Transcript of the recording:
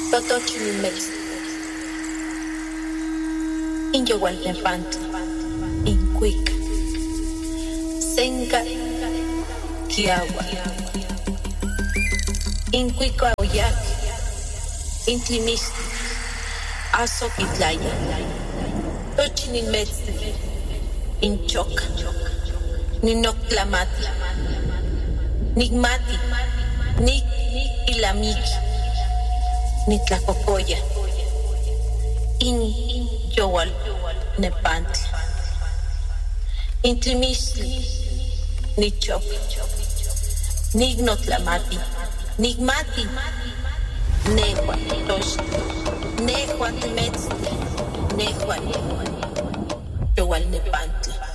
Totochinimex, Inyowaltepantli, Incuic, Senca, Kiawa, Incuico Aoyac, Intlimistli, Azoquitlaya, Tochinimex, Inchoca, Ninoctlamati, Nigmati, Nik Ilamiki, Nitlacocoya, In Yowal Nepantli, Intlimistli, Nichop, Nignotlamati, Nigmati, Nehua Tosh, Nehua Timetzli, Nehua Yowal Nepantli.